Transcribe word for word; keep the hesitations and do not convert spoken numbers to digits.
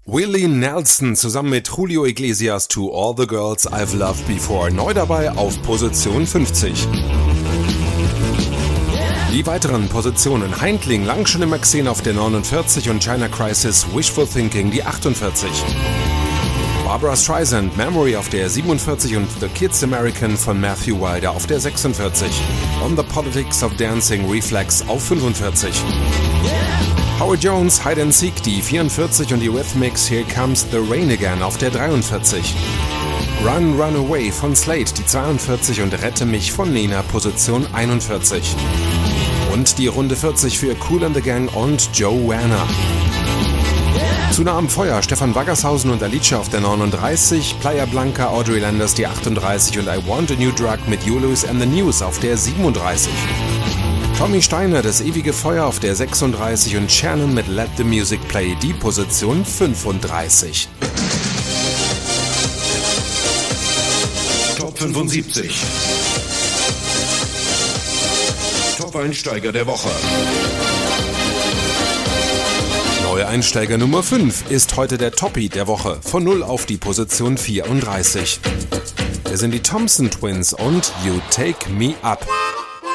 Willie Nelson zusammen mit Julio Iglesias To All the Girls I've Loved Before, neu dabei auf Position fünfzig. Die weiteren Positionen: Heintling, lang schon im Maxen auf der neunundvierzig und China Crisis Wishful Thinking die achtundvierzig. Barbra Streisand Memory auf der siebenundvierzig und The Kids American von Matthew Wilder auf der sechsundvierzig. On the Politics of Dancing Reflex auf fünfundvierzig. Howard Jones Hide and Seek die vierundvierzig und die Rhythmics Here Comes the Rain Again auf der dreiundvierzig. Run Run Away von Slade die zweiundvierzig und Rette mich von Nena Position einundvierzig. Und die Runde vierzig für Kool and the Gang und Joe Werner. Zu nah am Feuer Stefan Waggershausen und Alicia auf der neununddreißig, Playa Blanca Audrey Landers die achtunddreißig und I Want a New Drug mit Julius and the News auf der siebenunddreißig. Tommy Steiner Das ewige Feuer auf der sechsunddreißig und Shannon mit Let the Music Play die Position fünfunddreißig. Top fünfundsiebzig. Top-Einsteiger der Woche. Neue Einsteiger Nummer fünf ist heute der Toppie der Woche, von null auf die Position vierunddreißig. Wir sind die Thompson Twins und You Take Me Up.